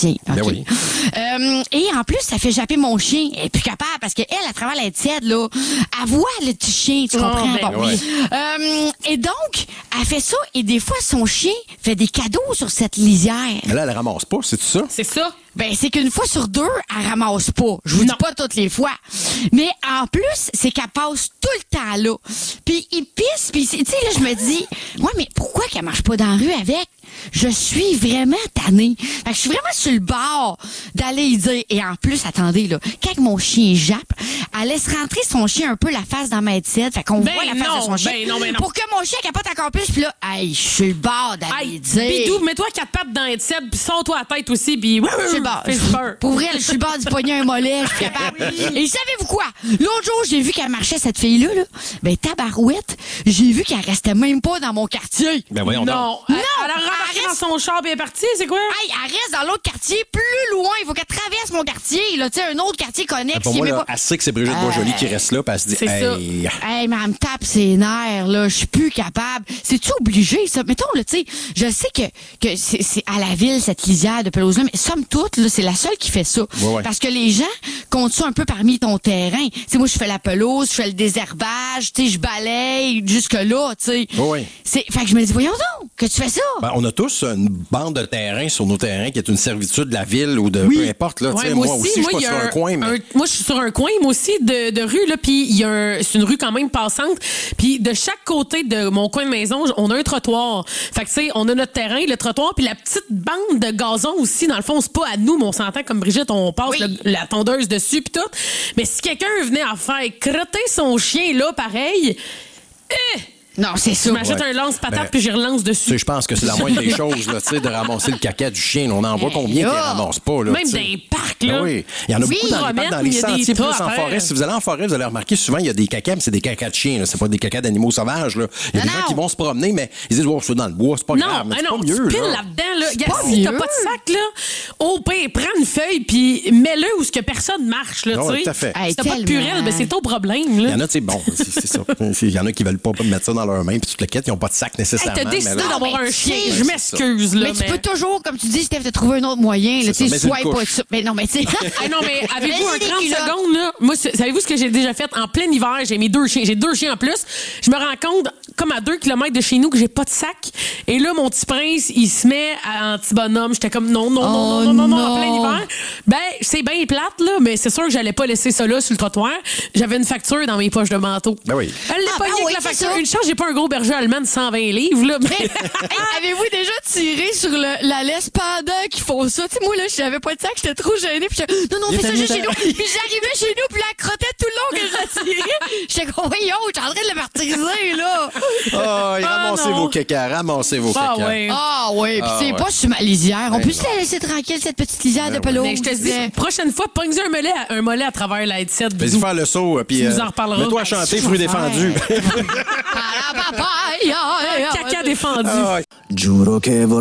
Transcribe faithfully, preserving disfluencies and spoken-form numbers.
chien. Ben OK. oui. Euh, et en plus, ça fait japper mon chien. Elle est plus capable parce qu'elle, à travers la tiède, là, elle voit le petit chien, tu comprends? ben Bon. oui. Euh, et donc, elle fait ça et des fois, son chien fait des cadeaux sur cette lisière. Mais là, elle ramasse pas, c'est ça? C'est ça. Ben, c'est qu'une fois sur deux, elle ramasse pas. Je vous Non. dis pas toutes les fois. Mais en plus, c'est qu'elle passe tout le temps là. Puis il pisse, puis tu sais, là, je me dis, ouais, mais pourquoi qu'elle marche pas dans la rue avec? Je suis vraiment tannée. Fait que je suis vraiment sur le bord d'aller y dire. Et en plus, attendez, là, quand mon chien jappe, elle laisse rentrer son chien un peu la face dans ma tiède. Fait qu'on Ben voit la face non, de son chien. ben non, ben non. Pour que mon chien capote encore plus. Puis là, hey, je suis le bord d'aller Hey, y dire. Bidou, mets-toi quatre pattes dans les tièdes, puis sors-toi la tête aussi, puis Je suis le bord. fais peur. Pour vrai, je suis le bord du poignet un mollet, je suis capable. Et savez-vous quoi? L'autre jour, j'ai vu qu'elle marchait, cette fille-là, là. Ben, tabarouette, j'ai vu qu'elle restait même pas dans mon quartier. Ben voyons donc. Non, elle, Non, elle a rembarqué elle reste- dans son char et elle est partie, c'est quoi? Hey, elle reste dans l'autre quartier, plus loin. Il faut qu'elle traverse mon quartier, là. Tu sais, un autre quartier connexe. Pour qui moi, est même là, pas... elle sait que c'est Brigitte Boisjoli qui reste là, puis elle se dit, C'est ça. hey, Hey, mais elle me tape ses nerfs, là. Je suis plus capable. C'est-tu obligé, ça? Mettons, là, tu sais, je sais que, que c'est, c'est à la ville, cette lisière de pelouse-là, mais somme toute, là, c'est la seule qui fait ça. Ouais, ouais. Parce que les gens comptent ça un peu parmi ton terrain. Tu sais, moi, je fais la pelouse, je fais le désherbage, tu sais, je balaye jusque-là, tu sais. Ouais, ouais. C'est, fait que je me dis, voyons donc, que tu fais ça. ben, on a tous une bande de terrain sur nos terrains qui est une servitude de la ville ou de peu importe. Là, tu Ouais, sais, moi, moi aussi, je moi, suis il y pas a sur un coin, mais. un- moi, je suis sur un coin, moi aussi, de, de rue, là, puis il y a un, c'est une rue quand même passante. Puis de chaque côté de mon coin de maison, on a un trottoir. Fait que, tu sais, on a notre terrain, le trottoir, puis la petite bande de gazon aussi. Dans le fond, c'est pas à nous, mais on s'entend comme Brigitte, on passe Oui. le- la tondeuse dessus, puis tout. Mais si quelqu'un venait à faire crotter son chien, là, pareil, eh, Non, c'est ça. je m'achète Ouais. un lance-patate, Ben, puis j'y relance Tu sais, dessus. je pense que c'est la moindre des choses, là, tu sais, de ramasser le caca du chien. On en voit combien qui là. ramassent pas, là. Même tu sais. dans les parcs, là. Ben oui. Il y en a Oui, beaucoup dans les promènent, parcs, dans où les il y a des sentiers, plus tas en à faire. forêt. Si vous allez en forêt, vous allez remarquer souvent, il y a des cacas, mais c'est des cacas de chiens, là. C'est pas des cacas d'animaux sauvages, là. Il y a Non, des gens non. qui vont se promener, mais ils disent, oh, c'est dans le bois, c'est pas Non, grave. Mais ah c'est non, pas tu mieux, piles là. là-dedans, là. Gars, pas si t'as mieux. pas de sac, là, au pire, prends une feuille, puis mets-le où ce que personne marche, là, Non, tu sais. tout à fait. Hey, Si t'as pas de tellement. purée, ben c'est ton problème, Il y là. en a, tu sais, bon, c'est c'est ça. Il y en a qui veulent pas mettre ça dans leurs mains, puis tu te le quittes, ils n'ont pas de sac Hey, nécessairement. t'as mais décidé là- d'avoir mais un tu chien, sais, je c'est m'excuse, là, Mais tu peux toujours, comme tu dis, Steph, te trouver un autre moyen. Là, C'est tu ça, sais, mets une sois pas couche. ça. Mais non, mais tu sais. Ah non, mais avez-vous Mais un des trente culottes. secondes, là? Moi, c'est- savez-vous ce que j'ai déjà fait en plein hiver? J'ai mes deux chiens. J'ai deux chiens en plus. Je me rends compte, comme à deux kilomètres de chez nous, que j'ai pas de sac. Et là, mon petit prince, il se met à- en petit bonhomme. J'étais comme, non, non, non, Oh non, non, non, en non. plein hiver. Ben, c'est bien plate, là, mais c'est sûr que j'allais pas laisser ça là sur le trottoir. J'avais une facture dans mes poches de manteau. Ben oui. Elle l'a Ah, pas ben avec oui, la c'est facture. ça. Une chance, j'ai pas un gros berger allemand de cent vingt livres, là. Mais... Hey, avez-vous déjà tiré sur le, la laisse pendant qu'ils font ça? Tu sais, moi, là, j'avais pas de sac, j'étais trop gênée. Puis j'étais, non, non, Il fais ça était juste mieux chez nous. Puis j'arrivais chez nous, puis la crottait tout le long que je la tirais. J'étais comme, voyons, je suis en train de le martyriser, là. Oh, et Ah, ramassez non. vos cacas, ramassez vos Ah, cacas. ouais. Ah, oui, puis Ah, c'est ouais. pas sur ma lisière. On Ben peut-tu non. la laisser tranquille, cette petite lisière de pelouse? Mais je te dis, prochaine fois, pogne un mollet à, un mollet à travers la headset. Vas-y bisous. faire le saut, puis Tu nous euh, en reparleras. mets-toi à chanter Fruits défendus. Ah, la papaye, ah, ah, ah. Caca défendu. Ah, Giuro che vorrei